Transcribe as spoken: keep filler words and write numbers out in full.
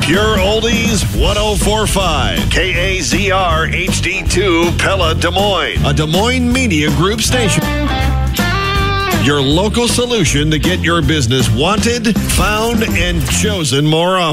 Pure Oldies one oh four point five. K A Z R H D two Pella, Des Moines. A Des Moines Media Group station. Your local solution to get your business wanted, found, and chosen more often.